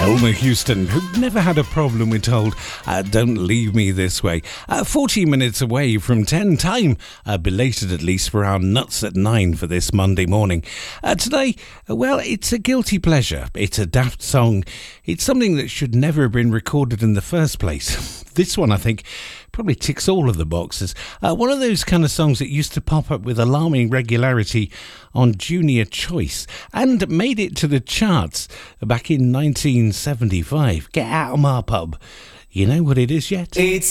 Elmer Houston, who never had a problem with told, don't leave me this way. 40 minutes away from 10 time, belated at least for our Nuts at 9 for this Monday morning. Today, well, it's a guilty pleasure. It's a daft song. It's something that should never have been recorded in the first place. This one, I think, probably ticks all of the boxes. One of those kind of songs that used to pop up with alarming regularity on Junior Choice and made it to the charts back in 1975. Get out of my pub. You know what it is yet? It's